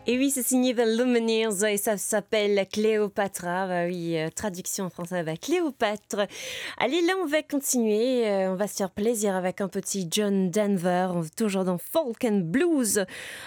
Et oui, c'est signé The Lumineers et ça s'appelle Cléopatra. Bah oui, traduction en français, bah, Cléopâtre. Allez, là, on va continuer. On va se faire plaisir avec un petit John Denver, toujours dans Folk and Blues.